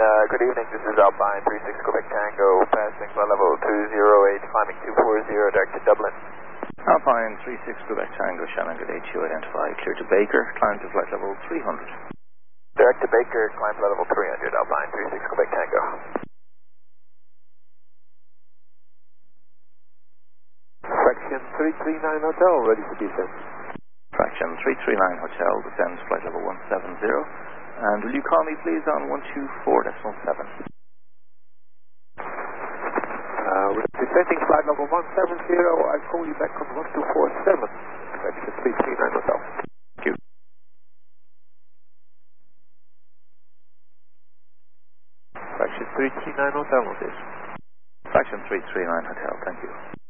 Good evening, this is Alpine 36 Quebec Tango, passing flight level 208, climbing 240, direct to Dublin. Alpine 36 Quebec Tango, Shannon, good day to you, identify, clear to Baker, climb to flight level 300. Direct to Baker, climb flight level 300, Alpine 36 Quebec Tango. Fraction 339 Hotel, ready for descent. Fraction 339 Hotel, descends flight level 170. And will you call me please on 124.7? We're descending flight level 170, I'll call you back on 1247, Fraction 339 Hotel. Thank you. Fraction 339 Hotel, what is? Fraction 339 Hotel, thank you.